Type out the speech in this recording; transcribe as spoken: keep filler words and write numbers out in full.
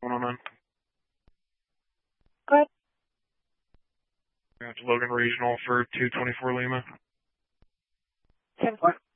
one oh nine. Go ahead. We're to Logan Regional for two twenty-four Lima. ten four.